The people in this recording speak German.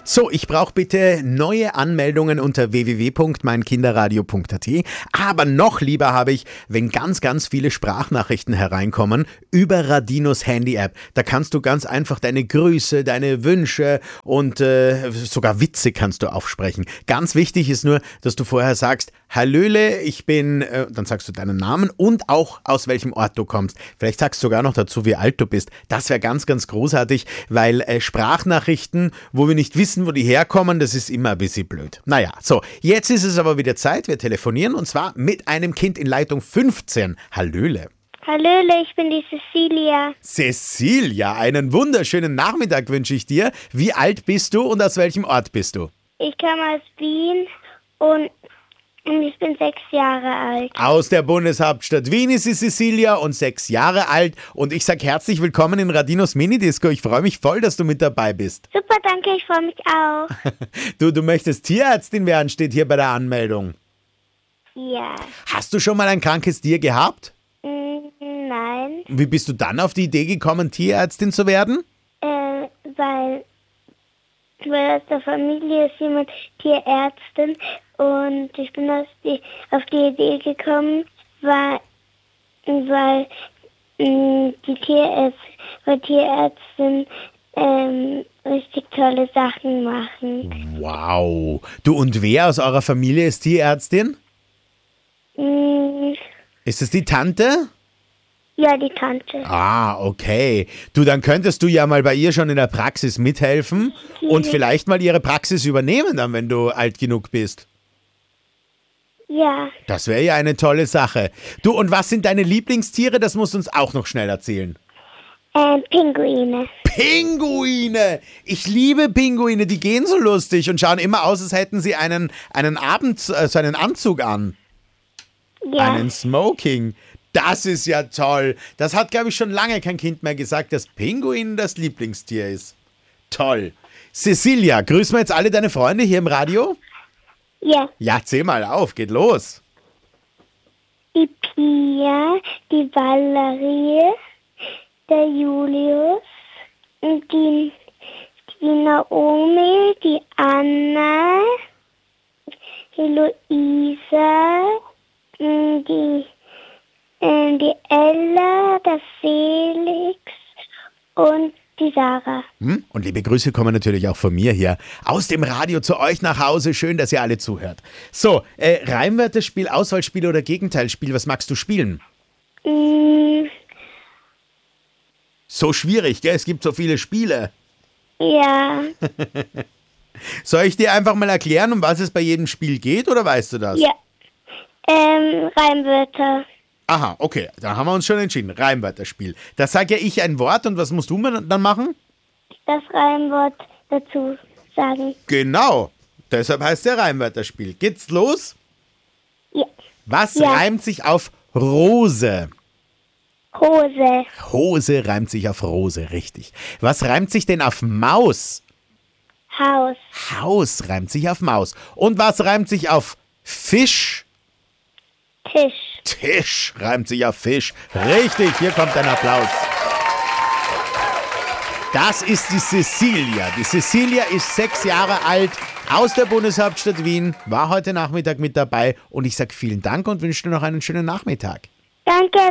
So, ich brauche bitte neue Anmeldungen unter www.meinkinderradio.at. Aber noch lieber habe ich, wenn ganz, ganz viele Sprachnachrichten hereinkommen über Radinos Handy-App. Da kannst du ganz einfach deine Grüße, deine Wünsche und sogar Witze kannst du aufsprechen. Ganz wichtig ist nur, dass du vorher sagst, Hallöle, ich bin, dann sagst du deinen Namen und auch aus welchem Ort du kommst. Vielleicht sagst du sogar noch dazu, wie alt du bist. Das wäre ganz, ganz großartig, weil Sprachnachrichten, wo wir nicht wissen, wo die herkommen, das ist immer ein bisschen blöd. Naja, so, jetzt ist es aber wieder Zeit, wir telefonieren und zwar mit einem Kind in Leitung 15. Hallöle. Hallöle, ich bin die Cecilia. Cecilia, einen wunderschönen Nachmittag wünsche ich dir. Wie alt bist du und aus welchem Ort bist du? Ich komme aus Wien und ich bin 6 Jahre alt. Aus der Bundeshauptstadt Wien ist sie Cecilia und 6 Jahre alt. Und ich sage herzlich willkommen in Radinos Minidisco. Ich freue mich voll, dass du mit dabei bist. Super, danke, ich freue mich auch. Du möchtest Tierärztin werden, steht hier bei der Anmeldung. Ja. Hast du schon mal ein krankes Tier gehabt? Nein, Wie bist du dann auf die Idee gekommen, Tierärztin zu werden? weil aus der Familie ist jemand Tierärztin und ich bin auf die Idee gekommen, weil die Tierärztin richtig tolle Sachen machen. Wow. Du, und wer aus eurer Familie ist Tierärztin? Ist es die Tante? Ja, die Tante. Ah, okay. Du, dann könntest du ja mal bei ihr schon in der Praxis mithelfen und vielleicht mal ihre Praxis übernehmen, dann, wenn du alt genug bist. Ja, Das wäre ja eine tolle Sache. Du, und was sind deine Lieblingstiere? Das musst du uns auch noch schnell erzählen. Pinguine. Pinguine! Ich liebe Pinguine, die gehen so lustig und schauen immer aus, als hätten sie einen Anzug an. Ja, Einen Smoking. Das ist ja toll. Das hat, glaube ich, schon lange kein Kind mehr gesagt, dass Pinguin das Lieblingstier ist. Toll. Cecilia, grüßen wir jetzt alle deine Freunde hier im Radio? ja. Ja, zähl mal auf, geht los. Die Pia, die Valerie, der Julius, und die Naomi, die Anna, die Luisa, die Ella, der Felix und die Sarah. Und liebe Grüße kommen natürlich auch von mir hier aus dem Radio zu euch nach Hause. Schön, dass ihr alle zuhört. So, Reimwörterspiel, Auswahlspiel oder Gegenteilspiel, was magst du spielen? So schwierig, gell? Es gibt so viele Spiele. Ja, Soll ich dir einfach mal erklären, um was es bei jedem Spiel geht, oder weißt du das? ja. Reimwörter. Aha, okay, da haben wir uns schon entschieden. Reimwörterspiel. Da sage ja ich ein Wort und was musst du dann machen? Das Reimwort dazu sagen. Genau, deshalb heißt es ja Reimwörterspiel. Geht's los? Ja. Was Ja. reimt sich auf Rose? Hose. Hose reimt sich auf Rose, richtig. Was reimt sich denn auf Maus? Haus. Haus reimt sich auf Maus. Und was reimt sich auf Fisch? Tisch. Tisch reimt sich auf Fisch. Richtig, hier kommt ein Applaus. Das ist die Cecilia. Die Cecilia ist 6 Jahre alt, aus der Bundeshauptstadt Wien, war heute Nachmittag mit dabei und ich sage vielen Dank und wünsche dir noch einen schönen Nachmittag. Danke.